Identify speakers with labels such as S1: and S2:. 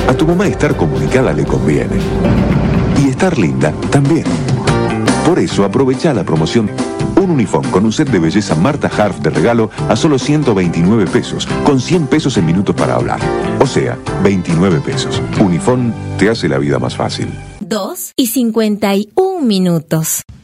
S1: A tu mamá estar comunicada le conviene. Y estar linda también. Por eso aprovecha la promoción Un Unifón con un set de belleza Marta Harf de regalo a solo 129 pesos, con 100 pesos en minutos para hablar. O sea, 29 pesos. Unifón te hace la vida más fácil.
S2: 2:51 minutos.